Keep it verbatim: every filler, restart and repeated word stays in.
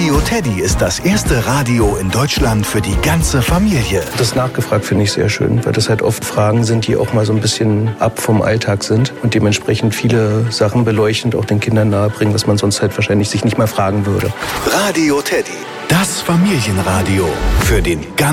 Radio Teddy ist das erste Radio in Deutschland für die ganze Familie. Das nachgefragt finde ich sehr schön, weil das halt oft Fragen sind, die auch mal so ein bisschen ab vom Alltag sind und dementsprechend viele Sachen beleuchtend auch den Kindern nahebringen, was man sonst halt wahrscheinlich sich nicht mal fragen würde. Radio Teddy, das Familienradio für den ganzen